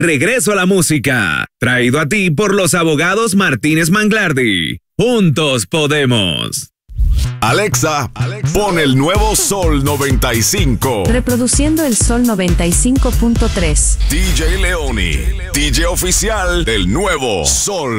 Regreso a la música, traído a ti por los abogados Martínez Manglardi. Juntos podemos. Alexa, pon el nuevo Sol 95. Reproduciendo el Sol 95.3. DJ Leoni, DJ oficial del nuevo Sol